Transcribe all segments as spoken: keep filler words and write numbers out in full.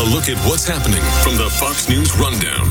A look at what's happening from the Fox News Rundown.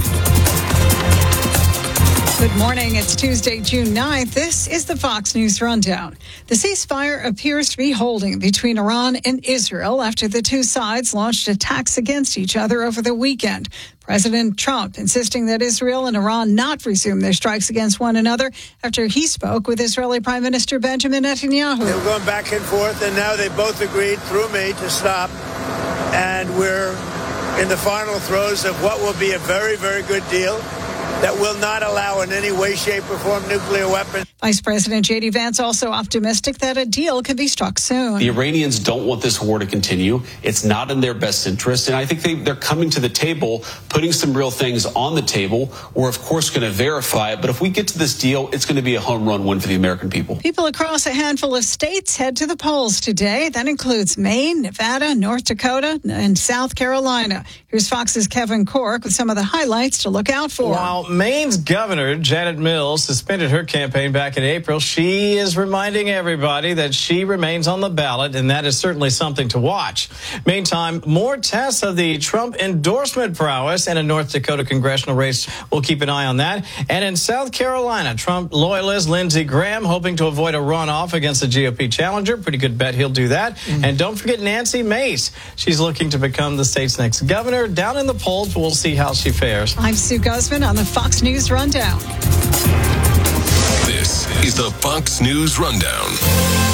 Good morning. It's Tuesday, June ninth. This is the Fox News Rundown. The ceasefire appears to be holding between Iran and Israel after the two sides launched attacks against each other over the weekend. President Trump insisting that Israel and Iran not resume their strikes against one another after he spoke with Israeli Prime Minister Benjamin Netanyahu. They were going back and forth, and now they both agreed through me to stop. And we're in the final throes of what will be a very, very good deal that will not allow in any way, shape, or form nuclear weapons. Vice President J D Vance also optimistic that a deal can be struck soon. The Iranians don't want this war to continue. It's not in their best interest. And I think they, they're coming to the table, putting some real things on the table. We're, of course, going to verify it. But if we get to this deal, it's going to be a home run win for the American people. People across a handful of states head to the polls today. That includes Maine, Nevada, North Dakota, and South Carolina. Here's Fox's Kevin Cork with some of the highlights to look out for. While Maine's governor, Janet Mills, suspended her campaign back in April, she is reminding everybody that she remains on the ballot, and that is certainly something to watch. Meantime, more tests of the Trump endorsement prowess in a North Dakota congressional race. We'll keep an eye on that. And in South Carolina, Trump loyalist Lindsey Graham hoping to avoid a runoff against the G O P challenger. Pretty good bet he'll do that. Mm-hmm. And don't forget Nancy Mace. She's looking to become the state's next governor. Down in the polls, we'll see how she fares. I'm Sue Guzman on the Fox News Rundown. This is the Fox News Rundown.